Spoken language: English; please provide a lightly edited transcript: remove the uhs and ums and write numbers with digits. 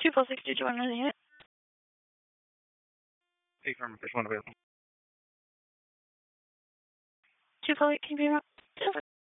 246, did you want to unit? Affirmative, first one available. 248, can you be around?